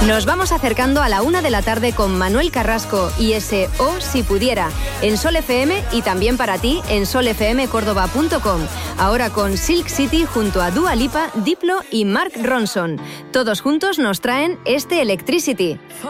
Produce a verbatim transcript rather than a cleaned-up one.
Nos vamos acercando a la una de la tarde con Manuel Carrasco y ese Oh si pudiera en Sol F M y también para ti en sol f m córdoba punto com. Ahora con Silk City junto a Dua Lipa, Diplo y Mark Ronson. Todos juntos nos traen este Electricity.